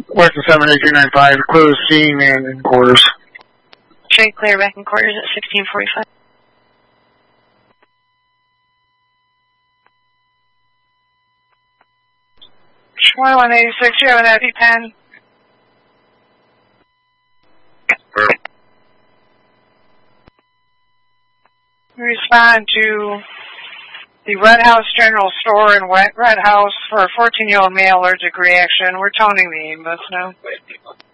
Western 78395, close scene and in quarters. Straight clear back in quarters at 1645. Schmoy 186, you have an EpiPen? Respond to the Red House General Store in Red House for a 14-year-old male allergic reaction. We're toning the ambulance now.